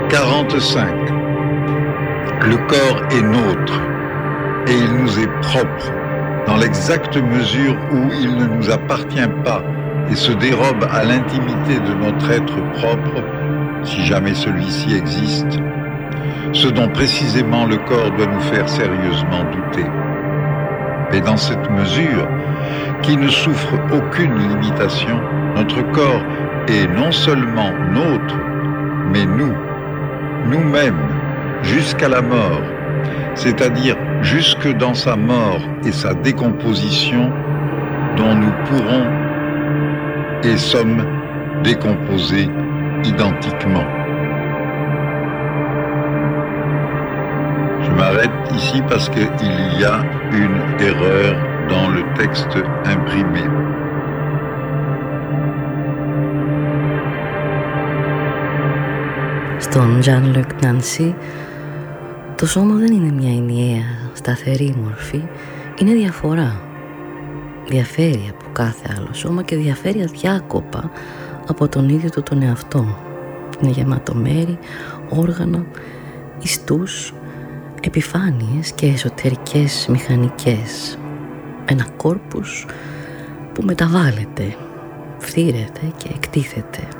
45. Le corps est nôtre et il nous est propre dans l'exacte mesure où il ne nous appartient pas et se dérobe à l'intimité de notre être propre, si jamais celui-ci existe, ce dont précisément le corps doit nous faire sérieusement douter. Mais dans cette mesure, qui ne souffre aucune limitation, notre corps est non seulement nôtre, mais nous-mêmes, jusqu'à la mort, c'est-à-dire jusque dans sa mort et sa décomposition, dont nous pourrons et sommes décomposés identiquement. Je m'arrête ici parce qu'il y a une erreur dans le texte imprimé. Στον Jean-Luc Nancy, το σώμα δεν είναι μια ενιαία, σταθερή μορφή, είναι διαφορά. Διαφέρει από κάθε άλλο σώμα και διαφέρει αδιάκοπα από τον ίδιο του τον εαυτό. Είναι γεμάτο μέρη, όργανα, ιστούς, επιφάνειες και εσωτερικές μηχανικές. Ένα κόρπους που μεταβάλλεται, φθήρεται και εκτίθεται.